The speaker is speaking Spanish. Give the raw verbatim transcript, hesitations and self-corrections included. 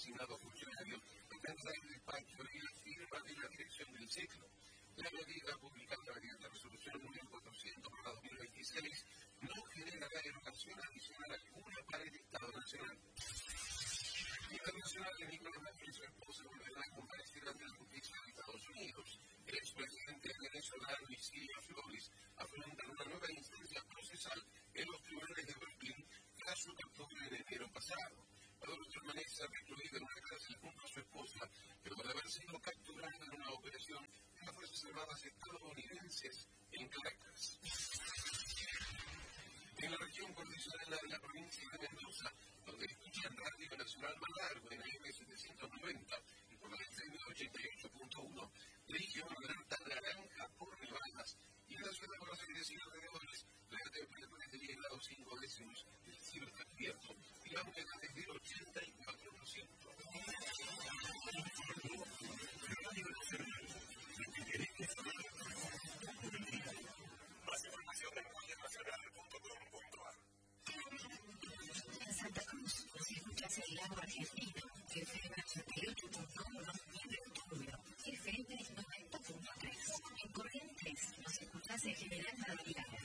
designados funcionarios alcanza el despacho y la firma de la dirección del ciclo. La medida, publicada mediante resolución número cuatrocientos para dos mil veintiséis, no generará erogación adicional alguna para el Estado Nacional. Internacional, Nicolás Maduro y su esposa volverán a comparecer ante la justicia de Estados Unidos. El expresidente venezolano Isidro Flores afronta una nueva instancia procesal en los tribunales de Brooklyn tras su captura en enero pasado. Maduro permanece recluido en una cárcel junto a su esposa, luego de haber sido capturada en una operación de las Fuerzas Armadas estadounidenses en Caracas. En la región cordillerana de la provincia de Mendoza, donde escuchan Radio Nacional Malargo en A M setecientos noventa y por la F M ochenta y ocho punto uno, región alerta naranja por nevadas, y en la ciudad de Buenos Aires y alrededores, la temperatura es de diez grados cinco décimos, el cielo está abierto y la humedad es del ochenta y cuatro por ciento. Radio Nacional, lo que querés que sonar. Más información en radio nacional punto com punto a r. En Santa Cruz, si escuchas el lago argentino, F M ochenta y ocho punto uno y de octubre, F M noventa punto tres. En Corrientes, nos escuchas en General Madariaga,